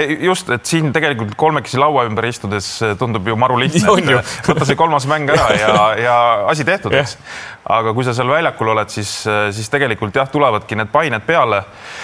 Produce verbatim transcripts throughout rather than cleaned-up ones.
just, et siin tegelikult kolmekesi laua ümber istudes tundub ju maru lihtne. Võtta see kolmas mäng ära ja, ja asi tehtud. Eks. Aga kui sa seal väljakul oled, siis, siis tegelikult jah, tulevadki need pained peale.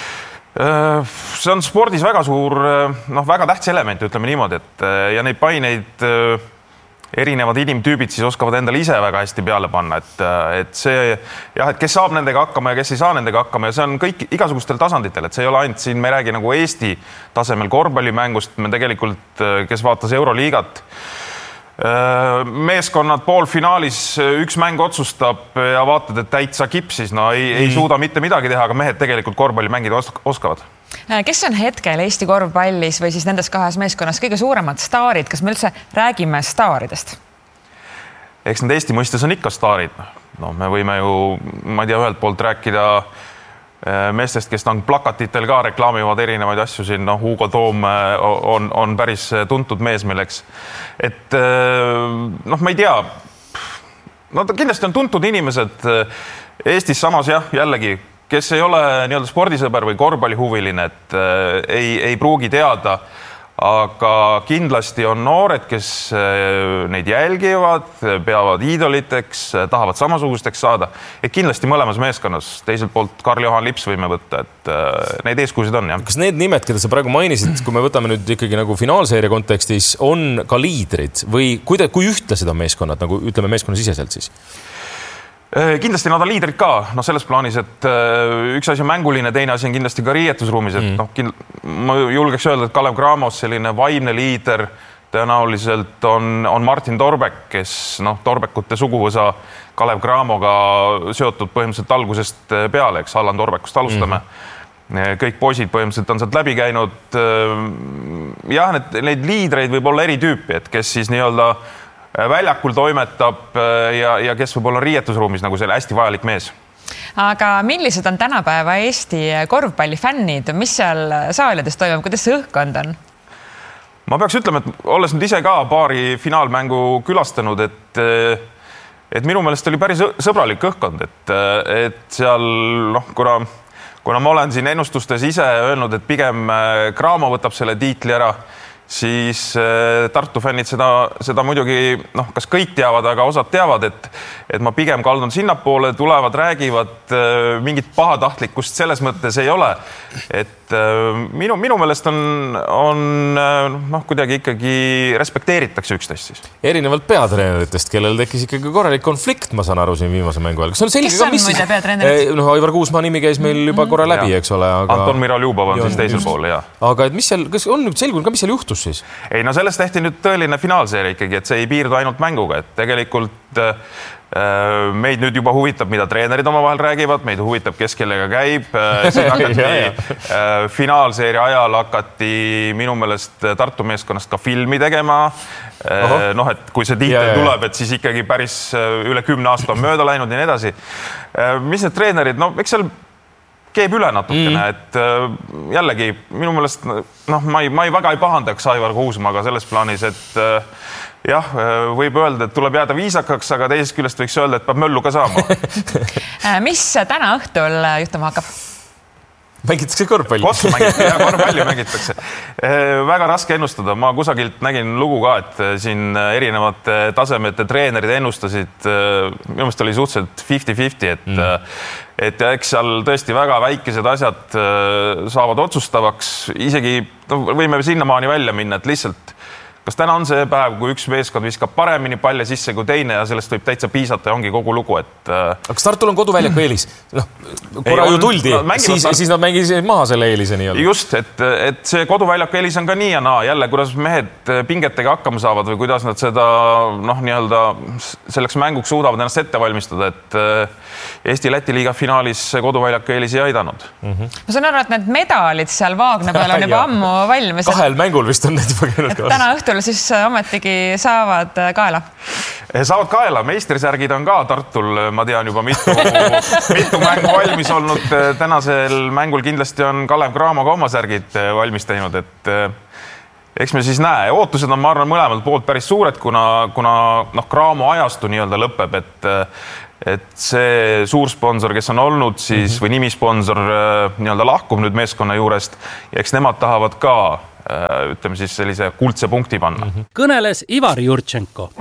See on spordis väga suur, noh, väga tähtis element, ütleme niimoodi, et ja neid paineid erinevad inimtüübid siis oskavad endale ise väga hästi peale panna, et, et see jah, et kes saab nendega hakkama ja kes ei saa nendega hakkama ja see on kõik igasugustel tasanditel, et see ei ole ainult siin, me ei räägi nagu Eesti tasemel korvpallimängust, me tegelikult, kes vaatas Euroliigat, meeskonnad poolfinaalis üks mäng otsustab ja vaatad, et täitsa kipsis, no ei, ei suuda mitte midagi teha, aga mehed tegelikult korvpalli mängida oskavad. Kes on hetkel Eesti korvpallis või siis nendes kahes meeskonnas kõige suuremad staarid? Kas me üldse räägime staaridest? Eks need Eesti mõistes on ikka staarid. No, me võime ju, ma ei tea, ühelt poolt rääkida meestest, kes on plakatitel ka reklaamivad erinevaid asju siin. No, Hugo Toom on, on päris tuntud mees milleks. Et noh, ma ei tea. No, kindlasti on tuntud inimesed Eestis samas jah, jällegi kes ei ole nii-öelda spordisõber või korvpallihuviline, et äh, ei, ei pruugi teada, aga kindlasti on noored, kes äh, neid jälgivad, peavad iidoliteks, tahavad samasugusteks saada. Et kindlasti mõlemas meeskonnas, teiselt poolt Karl-Johan Lips võime võtta, et äh, neid eeskujusid on. Jah. Kas need nimed, keda sa praegu mainisid, kui me võtame nüüd ikkagi nagu finaalseeria kontekstis, on ka liidrid või kui, kui ühtlased on meeskonnad, nagu ütleme meeskonna siseselt siis? Kindlasti nad on liidrid ka, no selles plaanis, et üks asi on mänguline, teine asi on kindlasti ka riietusruumis, et mm. noh, ma julgeks öelda, et Kalev Cramos selline vaimne liider tõenäoliselt on, on Martin Torbek, kes noh, Torbekute suguvõsa Kalev Cramoga seotud põhimõtteliselt algusest peale, eks Allan Torbekust alustame. Mm. Kõik poisid põhimõtteliselt on sealt läbi käinud. Jah, need, neid liidreid võib olla eri tüüpi, et kes siis nii-öelda väljakul toimetab ja, ja kes võib olla riietusruumis nagu selle hästi vajalik mees. Aga millised on tänapäeva Eesti korvpallifännid? Mis seal saalides toimub? Kuidas see õhkkond on? Ma peaks ütlema, et olles nüüd ise ka paari finaalmängu külastanud, et, et minu meelest oli päris sõbralik õhkkond, et, et seal, noh, kuna, kuna ma olen siin ennustustes ise öelnud, et pigem Cramo võtab selle tiitli ära, siis Tartu fännid seda, seda muidugi, noh, kas kõik teavad, aga osad teavad, et, et ma pigem kaldun sinnapoole, tulevad, räägivad, mingit pahatahtlikkust selles mõttes ei ole. Et minu, minu meelest on, on noh, kuidagi ikkagi respekteeritakse üksteist siis. Erinevalt peatreeneritest, kellel tekkis ikkagi korralik konflikt, ma saan aru siin viimase mängu ajal. Kes on muide peatreenerid? No, Aivar Kuusmaa nimi käis meil juba korra läbi, eks ole. Aga... Anton Miraljubov on siis teisel pool, jah. Aga et mis seal, kas on nüüd selgunud ka, mis seal juhtus siis? Ei, no sellest tehti nüüd tõeline finaalseeria ikkagi, et see ei piirdu ainult mänguga, et tegelikult äh, meid nüüd juba huvitab, mida treenerid oma vahel räägivad, meid huvitab, kes kellega käib. Siin hakati, äh, finaalseeria ajal hakati minu meelest Tartu meeskonnast ka filmi tegema. Äh, noh, et kui see tiitel tuleb, et siis ikkagi päris üle kümne aasta on mööda läinud ja nii edasi. Äh, mis need treenerid, no eks seal keeb üle natukene, mm. et äh, jällegi minu meelest, noh, ma ei, ma ei väga ei pahandaks Aivar Kuusmaaga selles plaanis, et äh, jah, võib öelda, et tuleb jääda viisakaks, aga teisest küljest võiks öelda, et peab möllu ka saama. Mis täna õhtul juhtuma hakkab? Mängitakse korvpalli. Kotsu mängitakse ja korvpalli mängitakse. Väga raske ennustada. Ma kusagilt nägin lugu ka, et siin erinevate tasemete treenerid ennustasid. Minu meelest oli suhteliselt fifty fifty, et, mm. et eks seal tõesti väga väikesed asjad saavad otsustavaks. Isegi no, võime sinnamaani välja minna, et lihtsalt kas täna on see päev, kui üks meeskond viskab paremini palle sisse kui teine ja sellest võib täitsa piisata ja ongi kogu lugu, et... Kas Tartul on koduväljaku eelis? No, korra ei, ju tuldi, no, siis, tar... siis nad mängisid maha selle eelise nii-öelda. Just, et, et see koduväljaku eelis on ka nii ja naa. Jälle, kuidas mehed pingetega hakkama saavad või kuidas nad seda, noh, nii-öelda selleks mänguks suudavad ennast ette valmistada, et Eesti-Läti liiga finaalis koduväljaku eelis ei aidanud. Mm-hmm. Ma saan aru, et need medalid seal Vaagna peal on juba ammu valmis. Kahel mängul vist on need juba käinud kaas. Täna õhtul siis ometigi saavad kaela. Saavad kaela. Meistrisärgid on ka Tartul, ma tean juba mitu, mitu mängu valmis olnud. Tänasel mängul kindlasti on Kalev Cramo ka oma särgid valmis teinud, et eks me siis näe. Ootused on, ma arvan, mõlemalt poolt päris suured, kuna, kuna noh, Cramo ajastu nii-öelda lõpeb, et et see suursponsor, kes on olnud siis mm-hmm. või nimisponsor nii-öelda lahkub nüüd meeskonna juurest ja eks nemad tahavad ka ütleme siis sellise kuldse punkti panna. Kõneles Ivar Jurtšenko.